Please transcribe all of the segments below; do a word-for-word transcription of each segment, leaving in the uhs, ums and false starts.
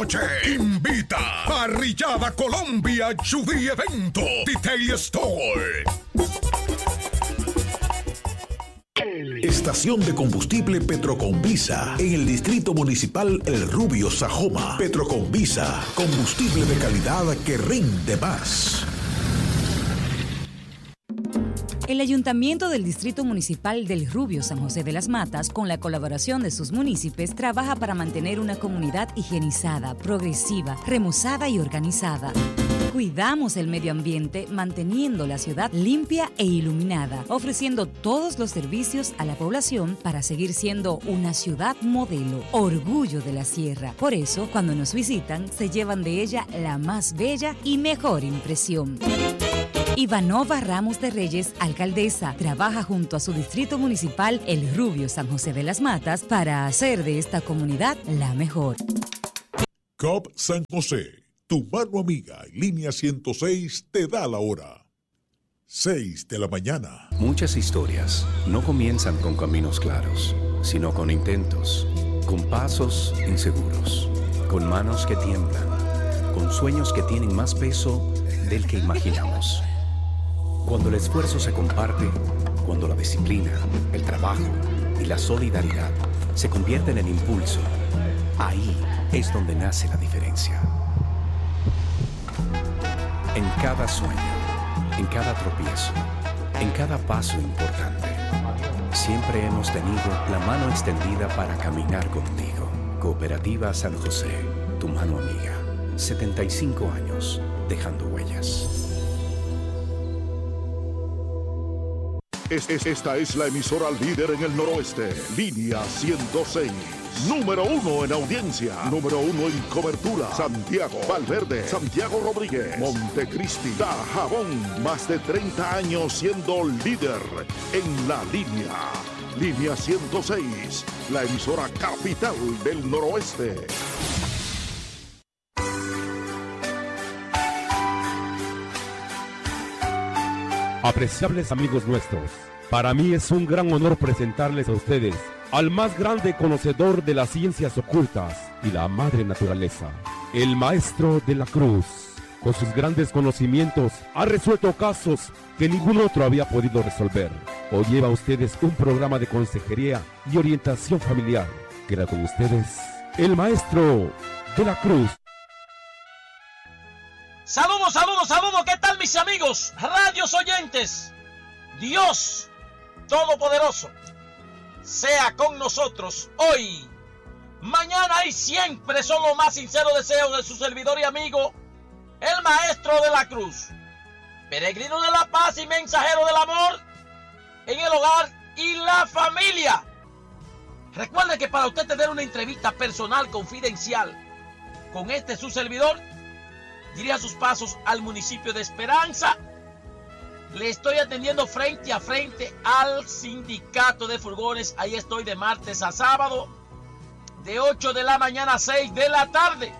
noche. Invita Parrillada Colombia Judy Evento Detail Store. Estación de combustible Petroconvisa en el Distrito Municipal El Rubio, Sajoma. Petroconvisa, combustible de calidad que rinde más. El Ayuntamiento del Distrito Municipal del Rubio San José de las Matas, con la colaboración de sus municipios, trabaja para mantener una comunidad higienizada, progresiva, remozada y organizada. Cuidamos el medio ambiente manteniendo la ciudad limpia e iluminada, ofreciendo todos los servicios a la población para seguir siendo una ciudad modelo, orgullo de la sierra. Por eso, cuando nos visitan, se llevan de ella la más bella y mejor impresión. Ivanova Ramos de Reyes, alcaldesa, trabaja junto a su distrito municipal El Rubio San José de las Matas para hacer de esta comunidad la mejor. C O P San José, tu mano amiga y línea ciento seis te da la hora. seis de la mañana. Muchas historias no comienzan con caminos claros, sino con intentos, con pasos inseguros, con manos que tiemblan, con sueños que tienen más peso del que imaginamos. Cuando el esfuerzo se comparte, cuando la disciplina, el trabajo y la solidaridad se convierten en impulso, ahí es donde nace la diferencia. En cada sueño, en cada tropiezo, en cada paso importante, siempre hemos tenido la mano extendida para caminar contigo. Cooperativa San José, tu mano amiga. setenta y cinco años dejando huellas. Esta es la emisora líder en el noroeste. Línea ciento seis. Número uno en audiencia. Número uno en cobertura. Santiago, Valverde, Santiago Rodríguez, Montecristi, Dajabón. Más de treinta años siendo líder en la línea. Línea ciento seis. La emisora capital del noroeste. Apreciables amigos nuestros, para mí es un gran honor presentarles a ustedes al más grande conocedor de las ciencias ocultas y la madre naturaleza, el Maestro de la Cruz. Con sus grandes conocimientos ha resuelto casos que ningún otro había podido resolver. Hoy lleva a ustedes un programa de consejería y orientación familiar. Queda con ustedes el Maestro de la Cruz. Saludos, saludos, saludos, ¿qué tal mis amigos? Radios oyentes, Dios Todopoderoso, sea con nosotros hoy, mañana y siempre. Son los más sinceros deseos de su servidor y amigo, el Maestro de la Cruz, peregrino de la paz y mensajero del amor en el hogar y la familia. Recuerde que para usted tener una entrevista personal confidencial con este su servidor, dirija sus pasos al municipio de Esperanza. Le estoy atendiendo frente a frente al sindicato de furgones. Ahí estoy de martes a sábado, de ocho de la mañana a seis de la tarde.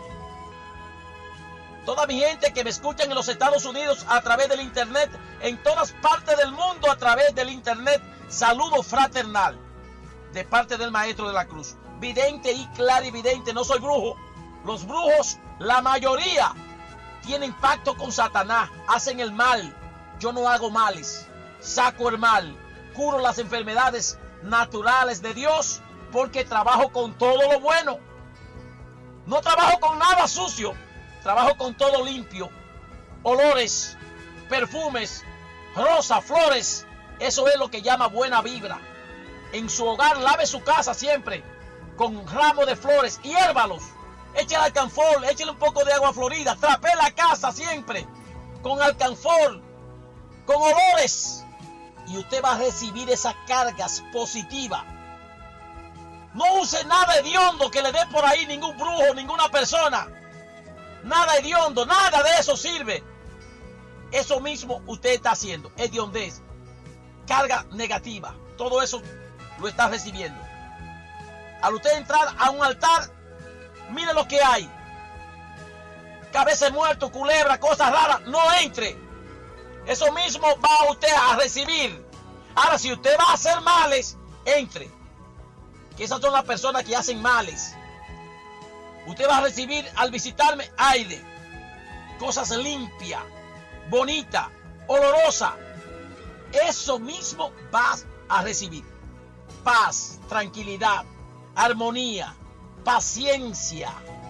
Toda mi gente que me escuchan en los Estados Unidos a través del internet, en todas partes del mundo a través del internet, saludo fraternal de parte del Maestro de la Cruz. Vidente y clarividente, no soy brujo. Los brujos, la mayoría, tienen pacto con Satanás, hacen el mal. Yo no hago males, saco el mal, curo las enfermedades naturales de Dios, porque trabajo con todo lo bueno. No trabajo con nada sucio, trabajo con todo limpio. Olores, perfumes, rosas, flores, eso es lo que llama buena vibra. En su hogar, lave su casa siempre con ramos de flores, hiérvalos. Échale alcanfor, échale un poco de agua florida, trapee la casa siempre con alcanfor, con olores, y usted va a recibir esas cargas positivas. No use nada hediondo que le dé por ahí ningún brujo, ninguna persona. Nada hediondo, nada de eso sirve. Eso mismo usted está haciendo, hediondez, carga negativa, todo eso lo está recibiendo. Al usted entrar a un altar, mire lo que hay. Cabeza de muerto, culebra, cosas raras. No entre. Eso mismo va usted a recibir. Ahora, si usted va a hacer males, entre. Que esas son las personas que hacen males. Usted va a recibir al visitarme aire, cosas limpias, bonitas, olorosas. Eso mismo vas a recibir. Paz, tranquilidad, armonía, paciencia.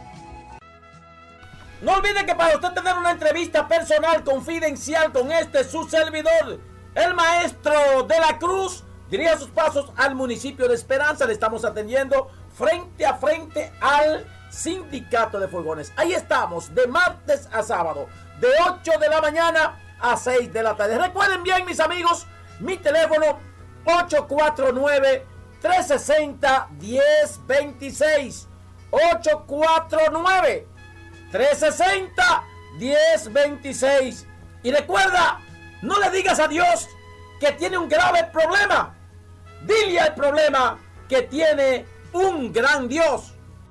No olvide que para usted tener una entrevista personal, confidencial con este su servidor, el maestro de la Cruz, dirija sus pasos al municipio de Esperanza. Le estamos atendiendo frente a frente al Sindicato de Furgones. Ahí estamos de martes a sábado, de ocho de la mañana a seis de la tarde. Recuerden bien, mis amigos, mi teléfono ocho cuatro nueve, tres seis cero, uno cero dos seis. ocho cuatro nueve, tres seis cero, uno cero dos seis. Y recuerda, no le digas a Dios que tiene un grave problema. Dile al problema que tiene un gran Dios.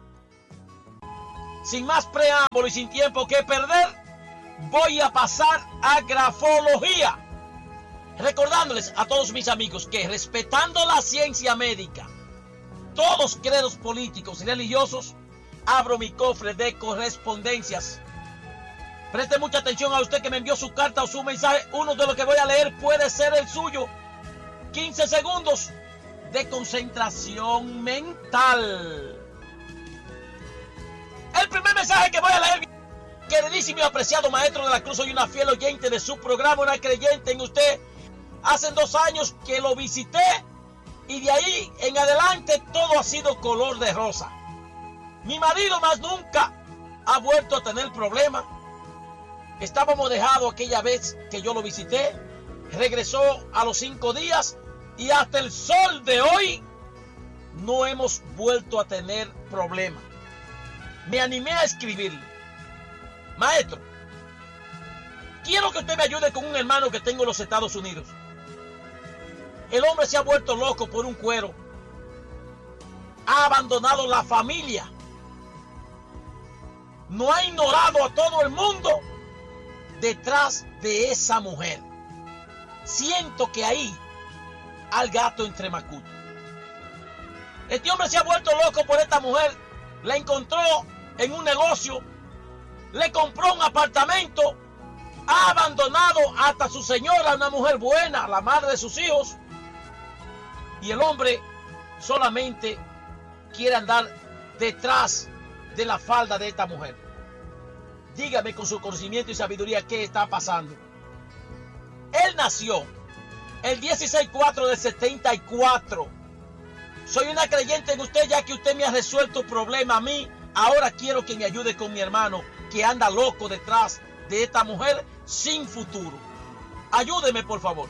Sin más preámbulo y sin tiempo que perder, voy a pasar a grafología. Recordándoles a todos mis amigos que, respetando la ciencia médica, todos credos políticos y religiosos, abro mi cofre de correspondencias. Preste mucha atención a usted que me envió su carta o su mensaje. Uno de los que voy a leer puede ser el suyo. quince segundos de concentración mental. El primer mensaje que voy a leer: queridísimo y apreciado maestro de la Cruz, soy una fiel oyente de su programa, una creyente en usted. Hace dos años que lo visité y de ahí en adelante todo ha sido color de rosa. Mi marido más nunca ha vuelto a tener problemas. Estábamos dejados aquella vez que yo lo visité. Regresó a los cinco días y hasta el sol de hoy no hemos vuelto a tener problemas. Me animé a escribirle: maestro, quiero que usted me ayude con un hermano que tengo en los Estados Unidos. El hombre se ha vuelto loco por un cuero. Ha abandonado la familia. No ha ignorado a todo el mundo detrás de esa mujer. Siento que ahí al gato entre macuto. Este hombre se ha vuelto loco por esta mujer. La encontró en un negocio, le compró un apartamento, ha abandonado hasta su señora, una mujer buena, la madre de sus hijos, y el hombre solamente quiere andar detrás de la falda de esta mujer. Dígame con su conocimiento y sabiduría qué está pasando. Él nació el dieciséis cuatro del setenta y cuatro. Soy una creyente en usted, ya que usted me ha resuelto el problema a mí. Ahora quiero que me ayude con mi hermano que anda loco detrás de esta mujer sin futuro. Ayúdeme, por favor.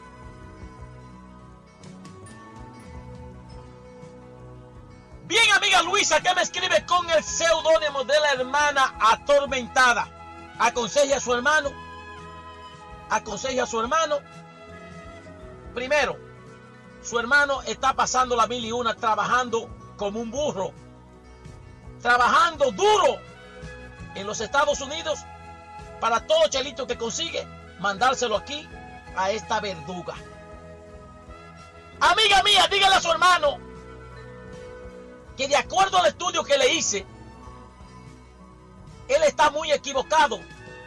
Bien, amiga Luisa, que me escribe con el seudónimo de la hermana atormentada. Aconseje a su hermano. Aconseje a su hermano. Primero, su hermano está pasando la mil y una, trabajando como un burro, trabajando duro en los Estados Unidos para todo chelito que consigue, mandárselo aquí a esta verduga. Amiga mía, dígale a su hermano que de acuerdo al estudio que le hice, él está muy equivocado.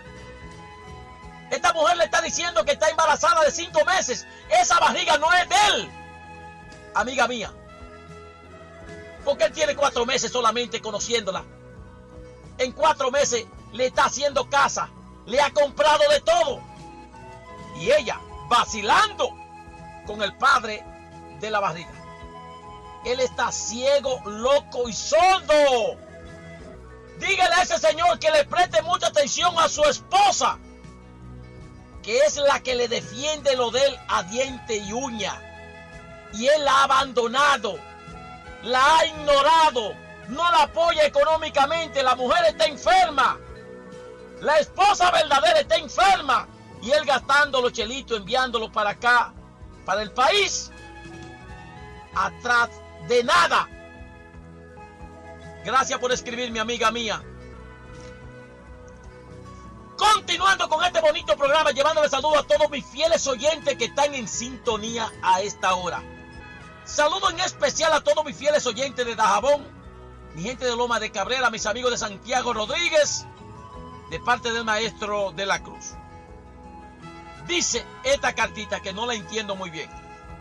Esta mujer le está diciendo que está embarazada de cinco meses. Esa barriga no es de él. Amiga mía, porque él tiene cuatro meses solamente conociéndola. En cuatro meses le está haciendo casa, le ha comprado de todo. Y ella vacilando con el padre de la barriga. Él está ciego, loco y sordo. Dígale a ese señor que le preste mucha atención a su esposa, que es la que le defiende lo de él a diente y uña. Y él la ha abandonado, la ha ignorado, no la apoya económicamente. La mujer está enferma, la esposa verdadera está enferma, y él gastando los chelitos, enviándolos para acá, para el país, atrás de nada. Gracias por escribir, mi amiga mía. Continuando con este bonito programa, llevándole saludos a todos mis fieles oyentes que están en sintonía a esta hora. Saludo en especial a todos mis fieles oyentes de Dajabón, mi gente de Loma de Cabrera, mis amigos de Santiago Rodríguez, de parte del Maestro de la Cruz. Dice esta cartita que no la entiendo muy bien.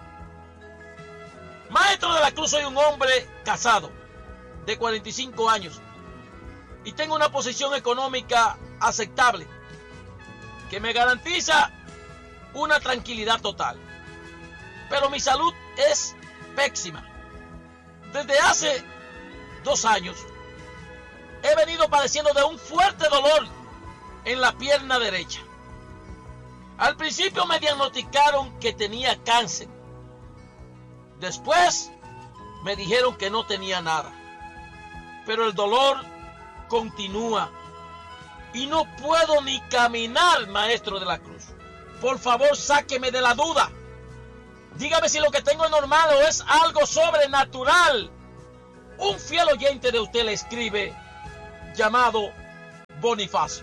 Maestro de la Cruz, soy un hombre casado de cuarenta y cinco años y tengo una posición económica aceptable que me garantiza una tranquilidad total. Pero mi salud es pésima. Desde hace dos años he venido padeciendo de un fuerte dolor en la pierna derecha. Al principio me diagnosticaron que tenía cáncer. Después me dijeron que no tenía nada. Pero el dolor continúa y no puedo ni caminar, Maestro de la Cruz. Por favor, sáqueme de la duda. Dígame si lo que tengo es normal o es algo sobrenatural. Un fiel oyente de usted le escribe, llamado Bonifacio.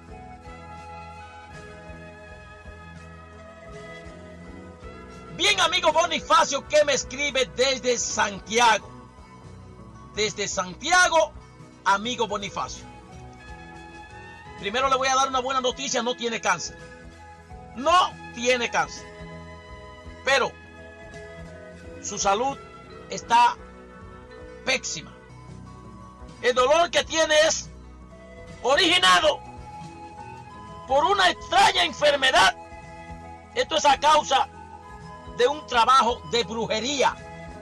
Bien, amigo Bonifacio, que me escribe desde Santiago. Desde Santiago, amigo Bonifacio. Primero le voy a dar una buena noticia, no tiene cáncer. No tiene cáncer. Pero su salud está pésima. El dolor que tiene es originado por una extraña enfermedad. Esto es a causa de un trabajo de brujería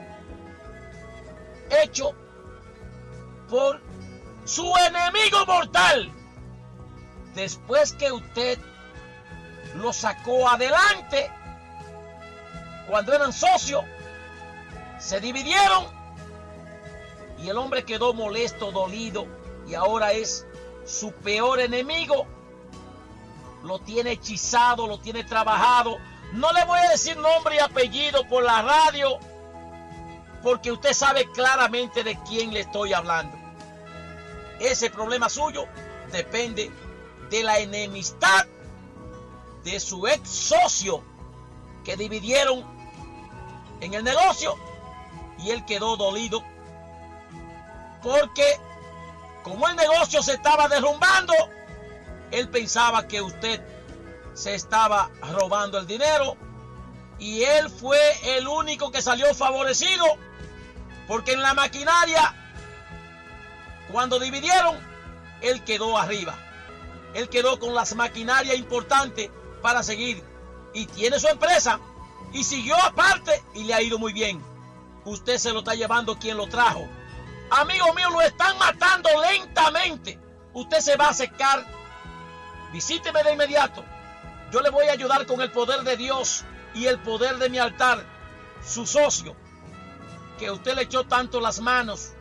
hecho por su enemigo mortal. Después que usted lo sacó adelante, cuando eran socios, se dividieron y el hombre quedó molesto, dolido, y ahora es su peor enemigo. Lo tiene hechizado, lo tiene trabajado. No le voy a decir nombre y apellido por la radio, porque usted sabe claramente de quién le estoy hablando. Ese problema suyo depende de la enemistad de su ex socio, que dividieron en el negocio y él quedó dolido porque como el negocio se estaba derrumbando, él pensaba que usted se estaba robando el dinero y él fue el único que salió favorecido, porque en la maquinaria, cuando dividieron, él quedó arriba. Él quedó con las maquinarias importantes para seguir y tiene su empresa y siguió aparte y le ha ido muy bien. Usted se lo está llevando quien lo trajo. Amigo mío, lo están matando lentamente. Usted se va a secar. Visíteme de inmediato. Yo le voy a ayudar con el poder de Dios y el poder de mi altar. Su socio, que usted le echó tanto las manos,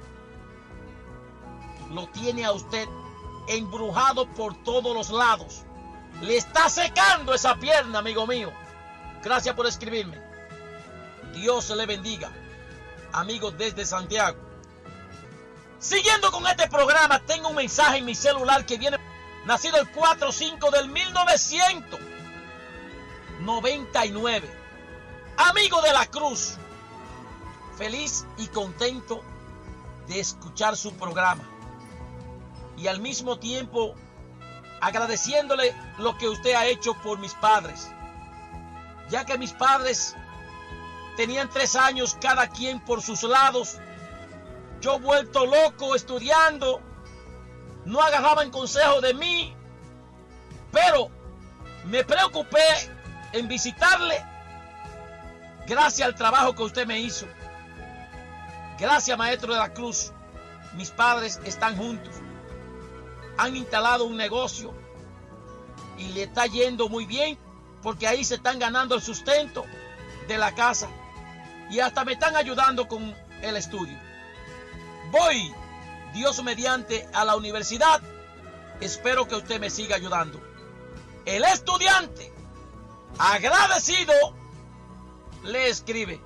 lo tiene a usted embrujado por todos los lados. Le está secando esa pierna, amigo mío. Gracias por escribirme. Dios le bendiga, amigos desde Santiago. Siguiendo con este programa, tengo un mensaje en mi celular que viene, nacido el cuatro cinco del mil novecientos noventa y nueve. Amigo de la Cruz, feliz y contento de escuchar su programa y al mismo tiempo agradeciéndole lo que usted ha hecho por mis padres, ya que mis padres tenían tres años cada quien por sus lados. Yo vuelto loco estudiando, no agarraban consejo de mí, pero me preocupé en visitarle gracias al trabajo que usted me hizo. Gracias, Maestro de la Cruz. Mis padres están juntos, han instalado un negocio y le está yendo muy bien, porque ahí se están ganando el sustento de la casa y hasta me están ayudando con el estudio. Voy, Dios mediante, a la universidad. Espero que usted me siga ayudando. El estudiante, agradecido, le escribe.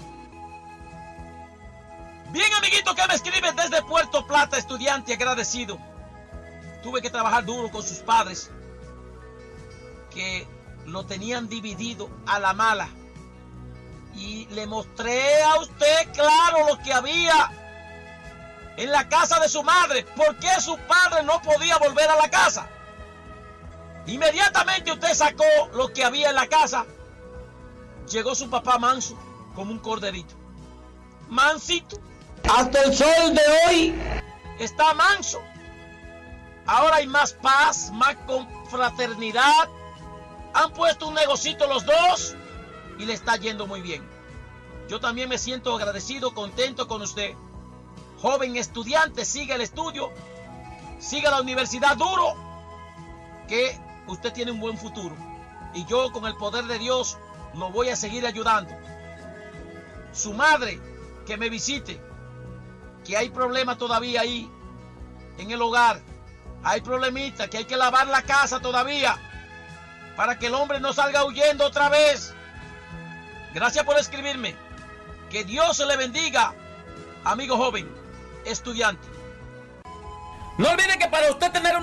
Bien, amiguito que me escribe desde Puerto Plata, estudiante agradecido. Tuve que trabajar duro con sus padres, que lo tenían dividido a la mala. Y le mostré a usted claro lo que había. en la casa de su madre. ¿Por qué su padre no podía volver a la casa? Inmediatamente usted sacó lo que había en la casa. Llegó su papá manso, como un corderito. Mansito. Hasta el sol de hoy está manso. Ahora hay más paz, más confraternidad. Han puesto un negocito los dos y le está yendo muy bien. Yo también me siento agradecido, contento con usted. Joven estudiante, siga el estudio, siga la universidad duro, que usted tiene un buen futuro. Y yo, con el poder de Dios, lo voy a seguir ayudando. Su madre, que me visite, que hay problemas todavía ahí en el hogar. Hay problemitas, que hay que lavar la casa todavía, para que el hombre no salga huyendo otra vez. Gracias por escribirme. Que Dios se le bendiga, amigo joven, estudiante. No olvide que para usted tener